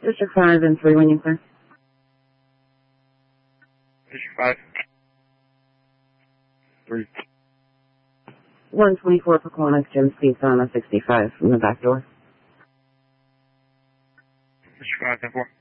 District 5 and 3 when you clear. District 5. 3. 124 Paquonic, Jim speeds on a 65 from the back door. District 5, 10-4.